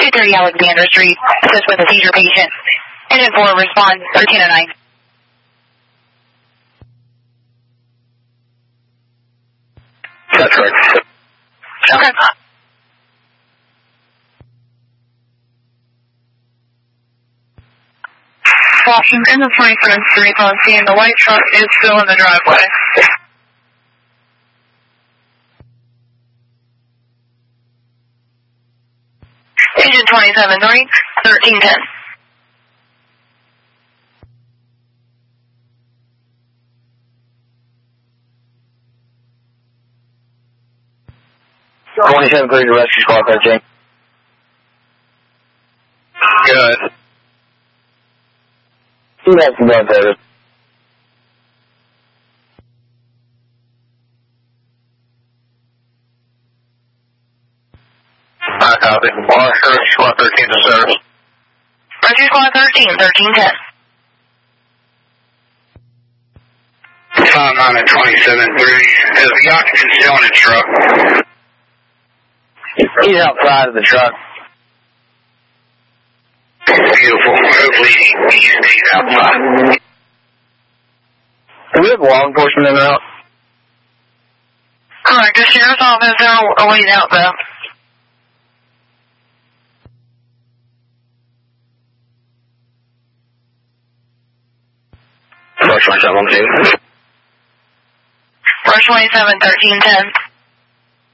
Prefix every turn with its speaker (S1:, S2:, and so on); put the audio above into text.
S1: 230 Alexander Street. Assist with a seizure patient. And in 4, respond 1309.
S2: That's correct.
S1: Okay. Washington, the 21st Street on scene. The white truck is still in the driveway. Agent 27-3, 1310.
S2: Sure. 27-3 to Rescue Squad 13. Good. You have some gun service. I copy. Rescue Squad 13 to service.
S1: Rescue Squad 13, 1310.
S2: 5-9 at 27-3. Is the occupant still in the truck? He's outside of the truck. Beautiful. Hopefully he stays outside. Do we have law enforcement in there?
S1: Correct. The sheriff's office are waiting out though.
S2: Rush 27 on 2.
S1: Rush 27, 1310.